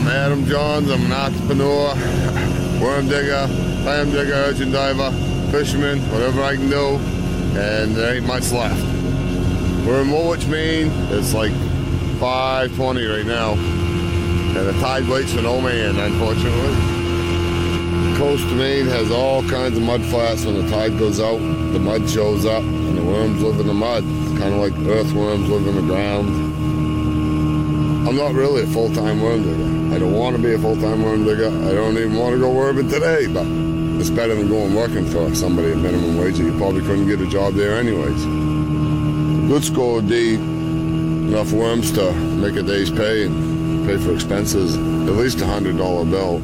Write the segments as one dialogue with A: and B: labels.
A: Adam Johns. I'm an entrepreneur, worm digger, clam digger, urchin diver, fisherman, whatever I can do, and there ain't much left. We're in Woolwich, Maine. It's like 5:20 right now, and the tide waits for no man, unfortunately. The coast of Maine has all kinds of mud flats. When the tide goes out, the mud shows up, and the worms live in the mud. It's kind of like earthworms live in the ground. I'm not really a full-time worm digger. I don't want to be a full-time worm digger. I don't even want to go worming today, but it's better than going working for somebody at minimum wage. You probably couldn't get a job there anyways. A good score would be enough worms to make a day's pay and pay for expenses, at least $100 bill.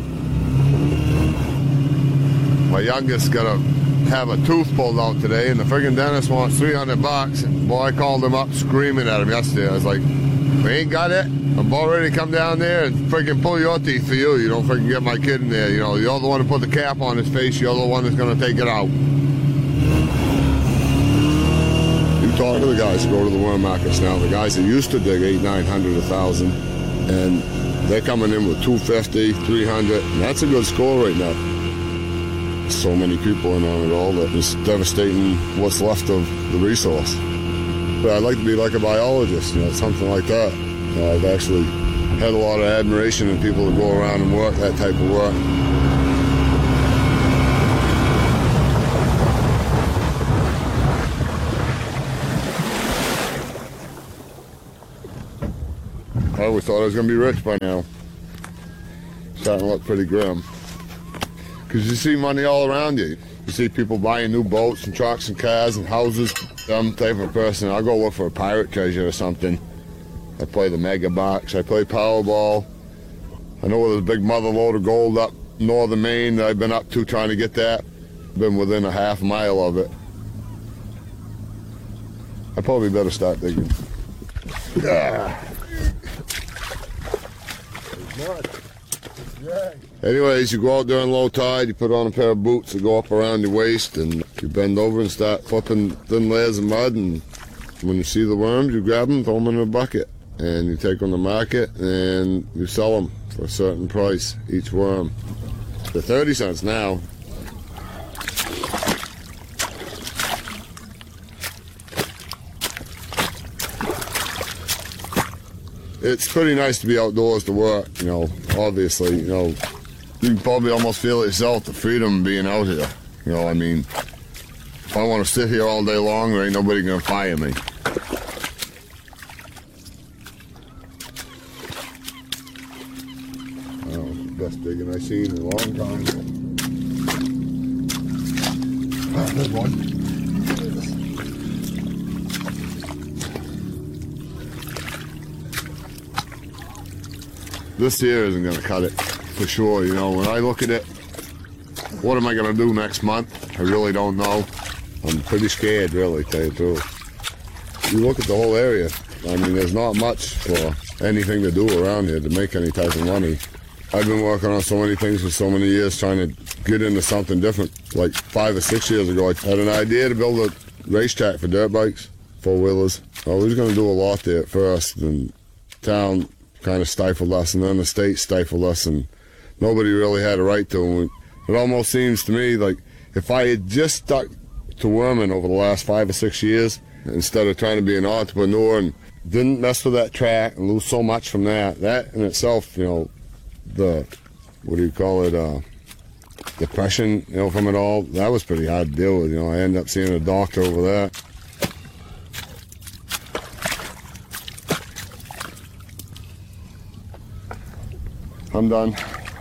A: My youngest got to have a tooth pulled out today, and the friggin' dentist wants $300. And boy, I called him up screaming at him yesterday. I was like, we ain't got it. I'm about ready to come down there and freaking pull your teeth for you. You don't freaking get my kid in there. You know, you're the one who put the cap on his face. You're the one that's going to take it out. You talk to the guys who go to the worm markets now. The guys that used to dig 800, 900, 1,000, and they're coming in with 250, 300, and that's a good score right now. So many people in on it all that it's devastating what's left of the resource. But I'd like to be like a biologist, you know, something like that. You know, I've actually had a lot of admiration in people that go around and work that type of work. I always thought I was going to be rich by now. Starting to look pretty grim. Because you see money all around you. You see people buying new boats and trucks and cars and houses. I'm the type of person, I'll go look for a pirate treasure or something. I play the mega box, I play Powerball. I know there's a big mother load of gold up northern Maine that I've been up to trying to get that. Been within a half mile of it. I probably better start digging. Anyways, you go out during low tide, you put on a pair of boots that go up around your waist, and you bend over and start flipping thin layers of mud, and when you see the worms, you grab them, throw them in a bucket, and you take them to market, and you sell them for a certain price, each worm. They're 30 cents now. It's pretty nice to be outdoors to work, you know, obviously, you know, you can probably almost feel it yourself, the freedom of being out here. You know, I mean, if I want to sit here all day long, there ain't nobody going to fire me. Oh, best digging I've seen in a long time. Ah, there's one. This here isn't going to cut it, for sure. You know, when I look at it, what am I going to do next month? I really don't know. I'm pretty scared, really, to tell you the truth. You look at the whole area, I mean, there's not much for anything to do around here to make any type of money. I've been working on so many things for so many years, trying to get into something different. Like 5 or 6 years ago, I had an idea to build a racetrack for dirt bikes, four-wheelers. I was going to do a lot there at first, and town kind of stifled us, and then the state stifled us, and nobody really had a right to them. It almost seems to me like if I had just stuck to worming over the last 5 or 6 years, instead of trying to be an entrepreneur and didn't mess with that track and lose so much from that in itself, you know, the, what do you call it, depression, you know, from it all, that was pretty hard to deal with. You know, I ended up seeing a doctor over that. I'm done.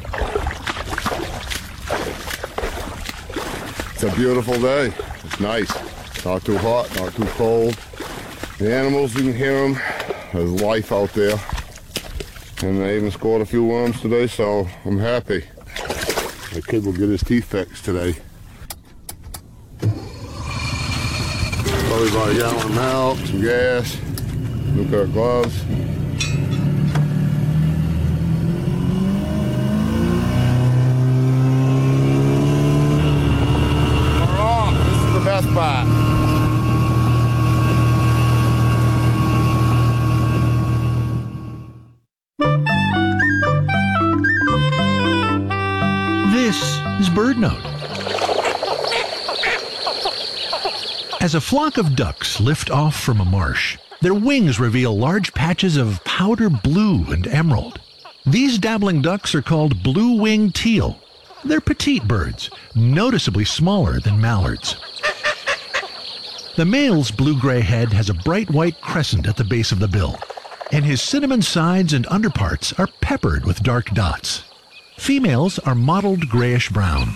A: It's a beautiful day. It's nice. Not too hot, not too cold. The animals, you can hear them. There's life out there. And I even scored a few worms today, so I'm happy. My kid will get his teeth fixed today. Probably about a gallon of milk, some gas, new pair of gloves. Best part.
B: Dave's Bird Note. As a flock of ducks lift off from a marsh, their wings reveal large patches of powder blue and emerald. These dabbling ducks are called blue-winged teal. They're petite birds, noticeably smaller than mallards. The male's blue-gray head has a bright white crescent at the base of the bill, and his cinnamon sides and underparts are peppered with dark dots. Females are mottled grayish-brown.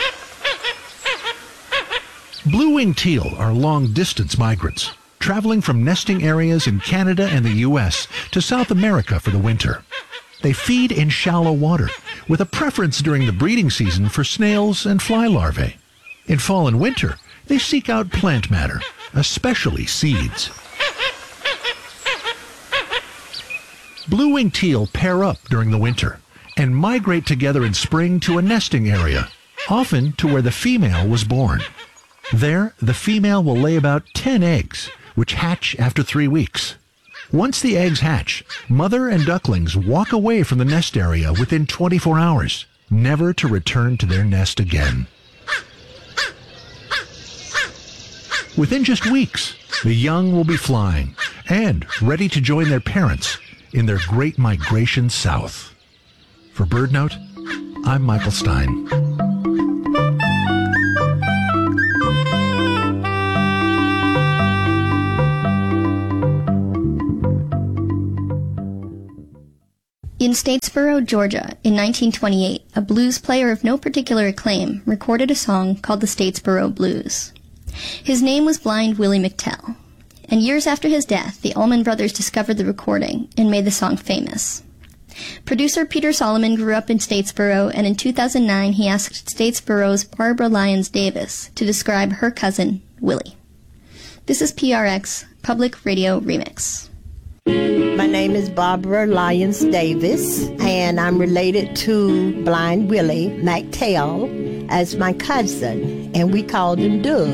B: Blue-winged teal are long-distance migrants, traveling from nesting areas in Canada and the U.S. to South America for the winter. They feed in shallow water, with a preference during the breeding season for snails and fly larvae. In fall and winter, they seek out plant matter, especially seeds. Blue-winged teal pair up during the winter and migrate together in spring to a nesting area, often to where the female was born. There, the female will lay about 10 eggs, which hatch after 3 weeks. Once the eggs hatch, mother and ducklings walk away from the nest area within 24 hours, never to return to their nest again. Within just weeks, the young will be flying and ready to join their parents in their great migration south. For BirdNote, I'm Michael Stein.
C: In Statesboro, Georgia, in 1928, a blues player of no particular acclaim recorded a song called the Statesboro Blues. His name was Blind Willie McTell, and years after his death, the Allman Brothers discovered the recording and made the song famous. Producer Peter Solomon grew up in Statesboro, and in 2009 he asked Statesboro's Barbara Lyons Davis to describe her cousin, Willie. This is PRX, Public Radio Remix.
D: My name is Barbara Lyons Davis, and I'm related to Blind Willie McTell as my cousin, and we called him Doug.